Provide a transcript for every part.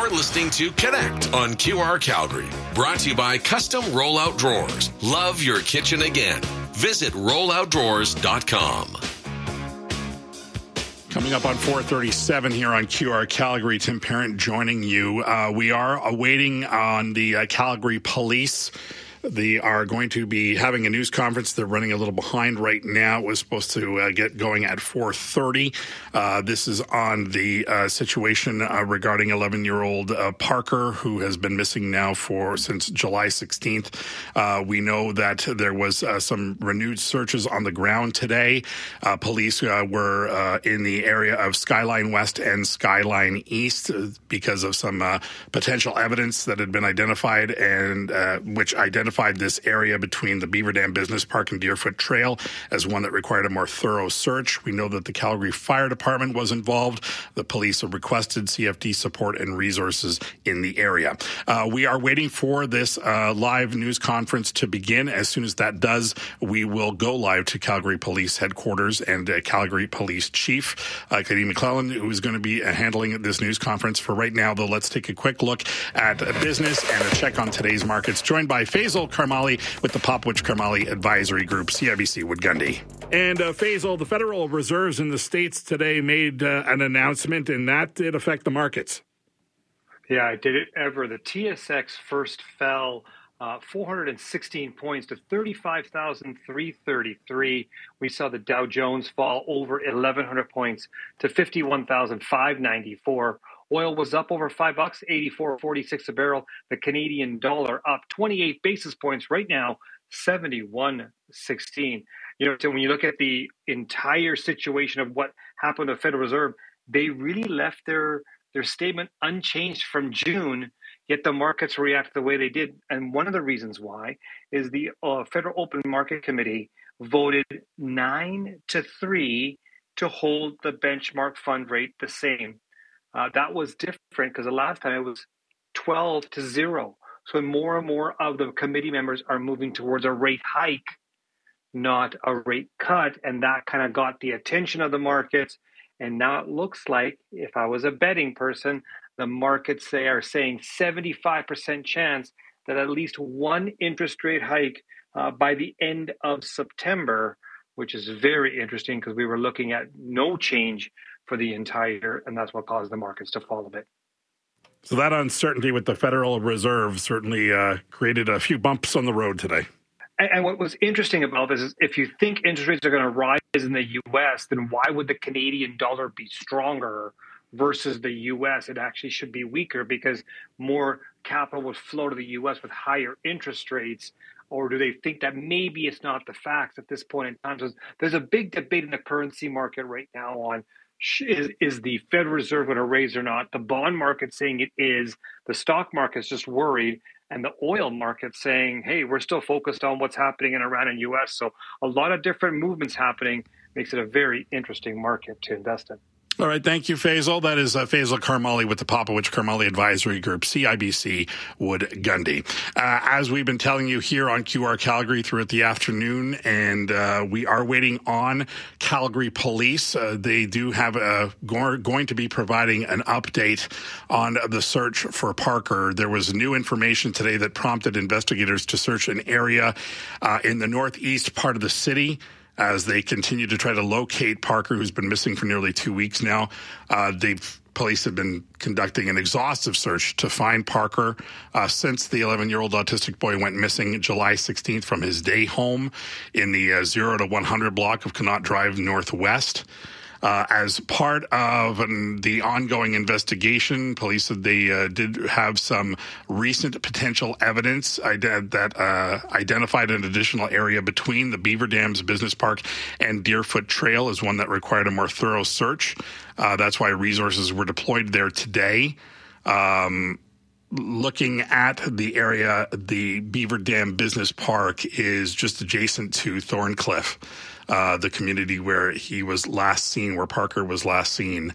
You're listening to Connect on QR Calgary. Brought to you by Custom Rollout Drawers. Love your kitchen again. Visit rolloutdrawers.com. Coming up on 4:37 here on QR Calgary, Tim Parent joining you. We are awaiting on the Calgary Police. They are going to be having a news conference. They're running a little behind right now. It was supposed to get going at 4:30. This is on the situation regarding 11-year-old Parker, who has been missing now since July 16th. We know that there was some renewed searches on the ground today. Police were in the area of Skyline West and Skyline East because of some potential evidence that had been identified and which identified this area between the Beaver Dam Business Park and Deerfoot Trail as one that required a more thorough search. We know that the Calgary Fire Department was involved. The police have requested CFD support and resources in the area. We are waiting for this live news conference to begin. As soon as that does, we will go live to Calgary Police Headquarters and Calgary Police Chief, Katie McClellan, who is going to be handling this news conference. For right now, though, let's take a quick look at business and a check on today's markets, joined by Faisal Karmali with the Popowich Karmali Advisory Group, CIBC Wood Gundy. And Faisal, the Federal Reserves in the States today made an announcement, and that did affect the markets. Yeah, did it ever. The TSX first fell 416 points to 35,333. We saw the Dow Jones fall over 1,100 points to 51,594. Oil was up over $5, 84.46 a barrel. The Canadian dollar up 28 basis points right now, 71.16. You know, so when you look at the entire situation of what happened to the Federal Reserve, they really left their statement unchanged from June, yet the markets react the way they did. And one of the reasons why is the Federal Open Market Committee voted 9-3 to hold the benchmark fund rate the same. That was different because the last time it was 12-0. So more and more of the committee members are moving towards a rate hike, not a rate cut. And that kind of got the attention of the markets. And now it looks like, if I was a betting person, the markets are saying 75% chance that at least one interest rate hike by the end of September, which is very interesting because we were looking at no change for the entire, and that's what caused the markets to fall a bit. So that uncertainty with the Federal Reserve certainly created a few bumps on the road today. And what was interesting about this is if you think interest rates are going to rise in the U.S., then why would the Canadian dollar be stronger versus the U.S.? It actually should be weaker because more capital would flow to the U.S. with higher interest rates. Or do they think that maybe it's not the facts at this point in time? So there's a big debate in the currency market right now on is the Federal Reserve going to raise or not? The bond market saying it is. The stock market's just worried. And the oil market saying, hey, we're still focused on what's happening in Iran and U.S. So a lot of different movements happening makes it a very interesting market to invest in. All right. Thank you, Faisal. That is Faisal Karmali with the Popowich Karmali Advisory Group, CIBC Wood Gundy. As we've been telling you here on QR Calgary throughout the afternoon, and we are waiting on Calgary Police. They do have going to be providing an update on the search for Parker. There was new information today that prompted investigators to search an area in the northeast part of the city as they continue to try to locate Parker, who's been missing for nearly 2 weeks now. Police have been conducting an exhaustive search to find Parker since the 11-year-old autistic boy went missing July 16th from his day home in the 0 to 100 block of Connaught Drive Northwest. As part of the ongoing investigation, police said they did have some recent potential evidence that identified an additional area between the Beaver Dams Business Park and Deerfoot Trail as one that required a more thorough search. That's why resources were deployed there today. Looking at the area, the Beaver Dam Business Park is just adjacent to Thorncliffe, the community where he was last seen, where Parker was last seen.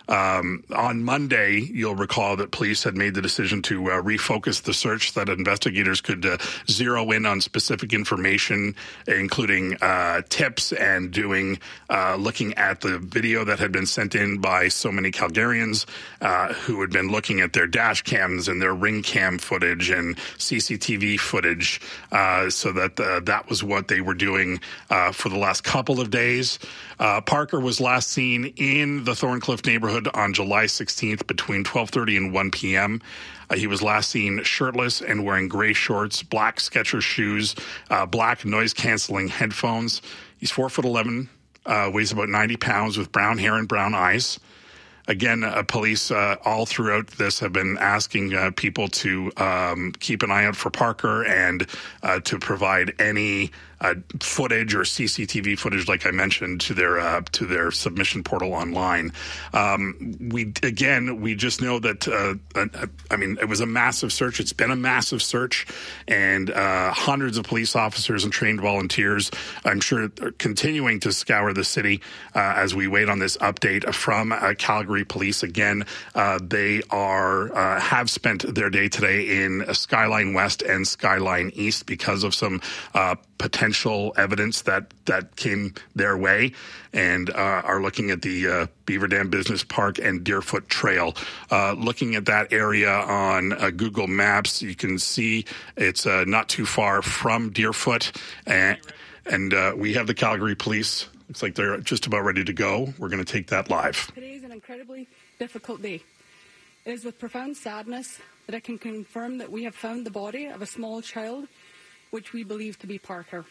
On Monday, you'll recall that police had made the decision to refocus the search so that investigators could zero in on specific information, including tips and looking at the video that had been sent in by so many Calgarians who had been looking at their dash cams and their ring cam footage and CCTV footage, so that that was what they were doing for the last couple of days. Parker was last seen in the Thorncliffe neighborhood on July 16th between 12:30 and 1 p.m. He was last seen shirtless and wearing gray shorts, black Skechers shoes, black noise-canceling headphones. He's 4'11", weighs about 90 pounds with brown hair and brown eyes. Again, police all throughout this have been asking people to keep an eye out for Parker and to provide any footage or CCTV footage, like I mentioned, to their submission portal online. We just know that it was a massive search. It's been a massive search, and hundreds of police officers and trained volunteers, I'm sure, are continuing to scour the city as we wait on this update from Calgary Police. Again, they have spent their day today in Skyline West and Skyline East because of some potential evidence that came their way, and are looking at the Beaver Dam Business Park and Deerfoot Trail. Looking at that area on Google Maps, you can see it's not too far from Deerfoot, and we have the Calgary Police. Looks like they're just about ready to go. We're going to take that live. Today is an incredibly difficult day. It is with profound sadness that I can confirm that we have found the body of a small child, which we believe to be Parker.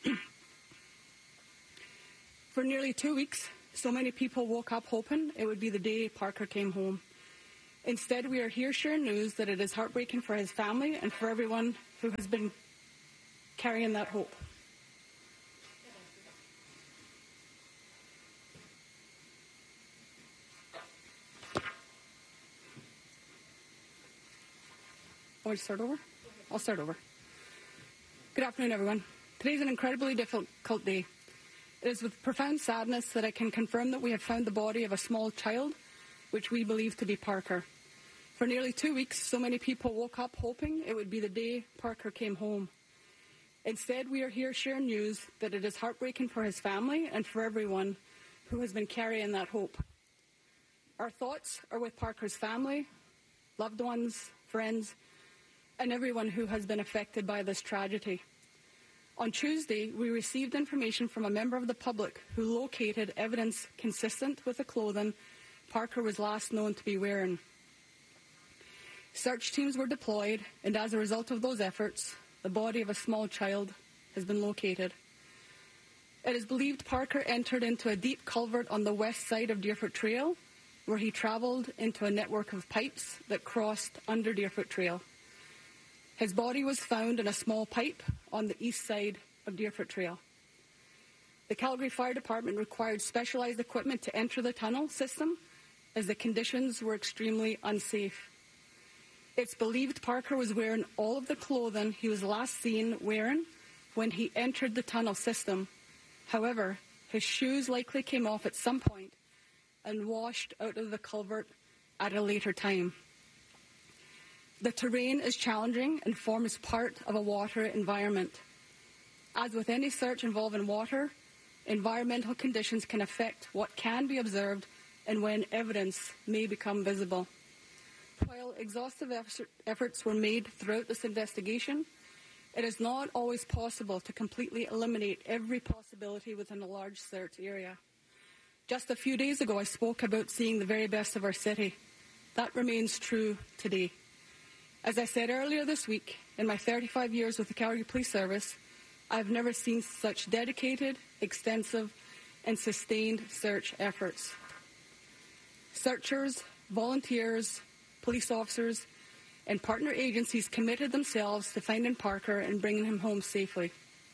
For nearly 2 weeks, so many people woke up hoping it would be the day Parker came home. Instead, we are here sharing news that it is heartbreaking for his family and for everyone who has been carrying that hope. Want to start over? I'll start over. Good afternoon, everyone. Today is an incredibly difficult day. It is with profound sadness that I can confirm that we have found the body of a small child, which we believe to be Parker. For nearly 2 weeks, so many people woke up hoping it would be the day Parker came home. Instead, we are here sharing news that it is heartbreaking for his family and for everyone who has been carrying that hope. Our thoughts are with Parker's family, loved ones, friends, and everyone who has been affected by this tragedy. On Tuesday, we received information from a member of the public who located evidence consistent with the clothing Parker was last known to be wearing. Search teams were deployed, and as a result of those efforts, the body of a small child has been located. It is believed Parker entered into a deep culvert on the west side of Deerfoot Trail, where he travelled into a network of pipes that crossed under Deerfoot Trail. His body was found in a small pipe on the east side of Deerfoot Trail. The Calgary Fire Department required specialized equipment to enter the tunnel system as the conditions were extremely unsafe. It's believed Parker was wearing all of the clothing he was last seen wearing when he entered the tunnel system. However, his shoes likely came off at some point and washed out of the culvert at a later time. The terrain is challenging and forms part of a water environment. As with any search involving water, environmental conditions can affect what can be observed and when evidence may become visible. While exhaustive efforts were made throughout this investigation, it is not always possible to completely eliminate every possibility within a large search area. Just a few days ago, I spoke about seeing the very best of our city. That remains true today. As I said earlier this week, in my 35 years with the Calgary Police Service, I have never seen such dedicated, extensive, and sustained search efforts. Searchers, volunteers, police officers, and partner agencies committed themselves to finding Parker and bringing him home safely.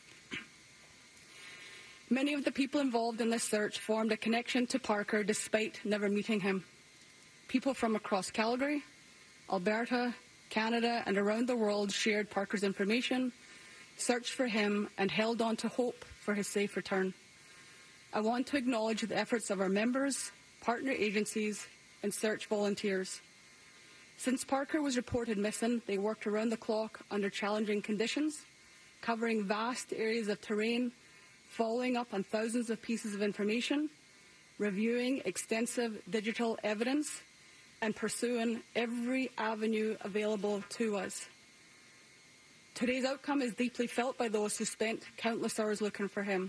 Many of the people involved in this search formed a connection to Parker despite never meeting him. People from across Calgary, Alberta, Canada, and around the world shared Parker's information, searched for him, and held on to hope for his safe return. I want to acknowledge the efforts of our members, partner agencies, and search volunteers. Since Parker was reported missing, they worked around the clock under challenging conditions, covering vast areas of terrain, following up on thousands of pieces of information, reviewing extensive digital evidence, and pursuing every avenue available to us. Today's outcome is deeply felt by those who spent countless hours looking for him.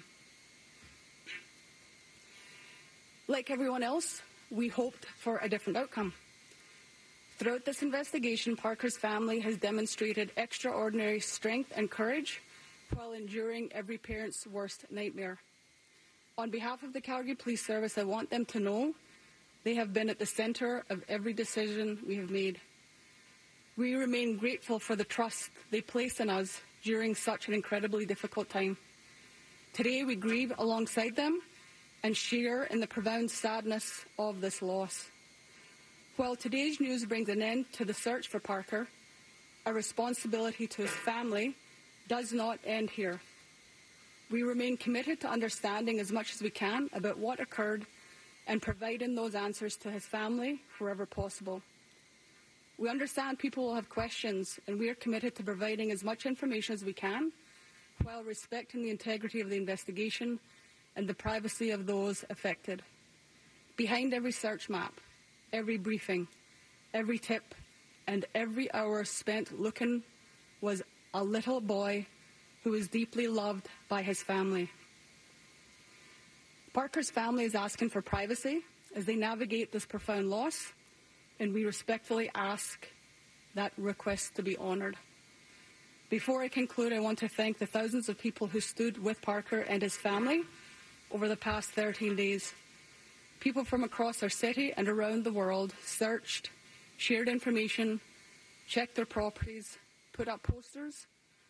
Like everyone else, we hoped for a different outcome. Throughout this investigation, Parker's family has demonstrated extraordinary strength and courage while enduring every parent's worst nightmare. On behalf of the Calgary Police Service, I want them to know they have been at the centre of every decision we have made. We remain grateful for the trust they place in us during such an incredibly difficult time. Today, we grieve alongside them and share in the profound sadness of this loss. While today's news brings an end to the search for Parker, our responsibility to his family does not end here. We remain committed to understanding as much as we can about what occurred and providing those answers to his family wherever possible. We understand people will have questions, and we are committed to providing as much information as we can while respecting the integrity of the investigation and the privacy of those affected. Behind every search map, every briefing, every tip, and every hour spent looking was a little boy who was deeply loved by his family. Parker's family is asking for privacy as they navigate this profound loss, and we respectfully ask that request to be honoured. Before I conclude, I want to thank the thousands of people who stood with Parker and his family over the past 13 days. People from across our city and around the world searched, shared information, checked their properties, put up posters,